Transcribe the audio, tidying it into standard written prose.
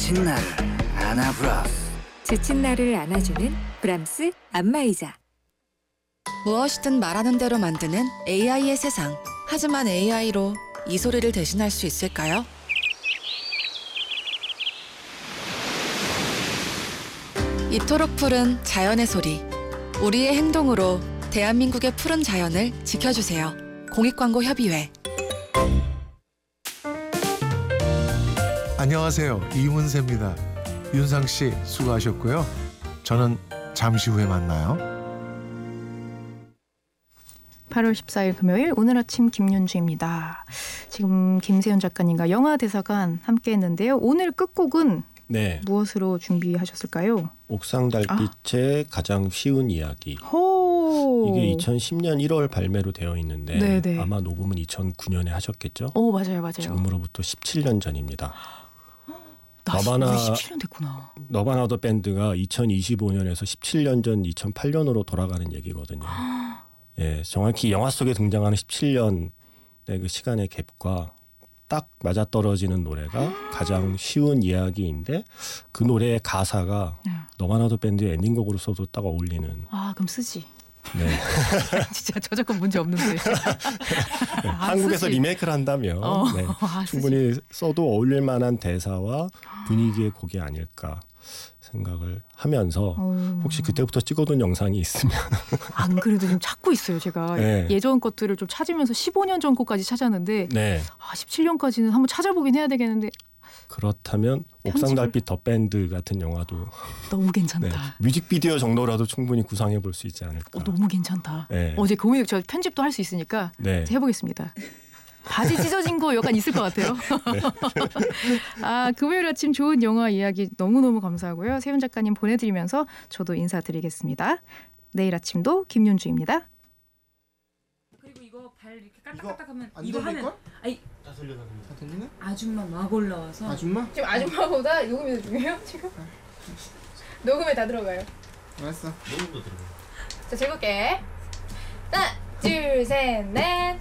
지친 나를 안아브라스. 지친 나를 안아주는 브람스 안마의자. 무엇이든 말하는 대로 만드는 AI의 세상. 하지만 AI로 이 소리를 대신할 수 있을까요? 이토록 푸른 자연의 소리. 우리의 행동으로 대한민국의 푸른 자연을 지켜주세요. 공익광고협의회. 안녕하세요. 이문세입니다. 윤상 씨 수고하셨고요. 저는 잠시 후에 만나요. 8월 14일 금요일 오늘 아침 김윤주입니다. 지금 김세윤 작가님과 영화 대사관 함께 했는데요. 오늘 끝곡은 네. 무엇으로 준비하셨을까요? 옥상 달빛의 가장 쉬운 이야기. 호. 이게 2010년 1월 발매로 되어 있는데 네네. 아마 녹음은 2009년에 하셨겠죠? 오, 맞아요. 맞아요. 지금으로부터 17년 전입니다. 나 너바나 17년 됐구나. 너바나 더 밴드가 2025년에서 17년 전 2008년으로 돌아가는 얘기거든요. 예, 정확히 영화 속에 등장하는 17년의 그 시간의 갭과 딱 맞아떨어지는 노래가 가장 쉬운 이야기인데 그 노래의 가사가 너바나 더 밴드의 엔딩곡으로 써도 딱 어울리는. 아, 그럼 쓰지. 네. 진짜 저작권 문제 없는데. 네, 한국에서 쓰지. 리메이크를 한다면 네, 충분히 써도 어울릴 만한 대사와 분위기의 곡이 아닐까 생각을 하면서 혹시 그때부터 찍어둔 영상이 있으면 안 그래도 지금 찾고 있어요. 제가 네. 예전 것들을 좀 찾으면서 15년 전 것까지 찾았는데 네. 17년까지는 한번 찾아보긴 해야 되겠는데 그렇다면 옥상 달빛 더 밴드 같은 영화도 너무 괜찮다. 네, 뮤직비디오 정도라도 충분히 구상해 볼 수 있지 않을까. 너무 괜찮다. 네. 어제 고민 저 편집도 할 수 있으니까 네. 해보겠습니다. 바지 찢어진 거 약간 있을 것 같아요. 아, 금요일 아침 좋은 영화 이야기 너무너무 감사하고요. 세윤 작가님 보내드리면서 저도 인사드리겠습니다. 내일 아침도 김윤주입니다. 그리고 이거 발 이렇게 까딱까딱하면 이거 하면 아니 다 들리네? 아줌마 막 올라와서 아줌마? 지금 아줌마보다 녹음이 더 중요해요? 지금? 녹음에 다 들어가요. 알았어. 자, 재볼게. 하나, 둘, 셋, 넷.